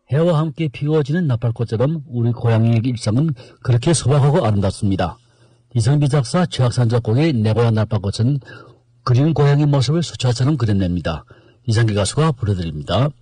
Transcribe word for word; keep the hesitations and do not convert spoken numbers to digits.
해와 함께 피어지는 나팔꽃처럼 우리 고향의 일상은 그렇게 소박하고 아름답습니다. 이성비 작사 최학산 작곡의 내 고향 나팔꽃은 그리운 고향의 모습을 수차처럼 그려냅니다. 이성기 가수가 불러드립니다.